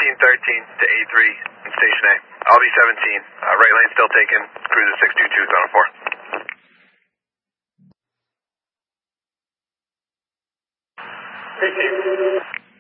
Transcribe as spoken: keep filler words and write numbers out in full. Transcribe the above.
seventeen thirteen to A three in Station A. I'll be seventeen. Uh, right lane still taken. Cruiser six two two, zone four. Thank you.